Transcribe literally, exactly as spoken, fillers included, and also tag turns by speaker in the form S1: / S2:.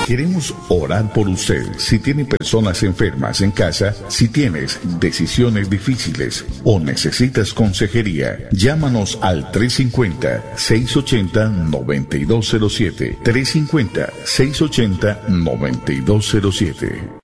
S1: Queremos orar por usted. Si tiene personas enfermas en casa, si tienes decisiones difíciles o necesitas consejería, llámanos al tres cinco cero, seis ocho cero, nueve dos cero siete. tres cinco cero, seis ocho cero, nueve dos cero siete.